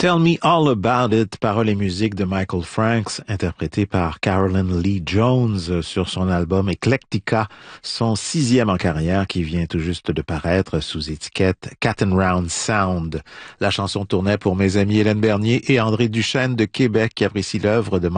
Tell Me All About It, paroles et musique de Michael Franks, interprété par Carolyn Lee Jones sur son album Eclectica, son 6e en carrière qui vient tout juste de paraître sous étiquette Cat and Round Sound. La chanson tournait pour mes amis Hélène Bernier et André Duchesne de Québec qui apprécient l'œuvre de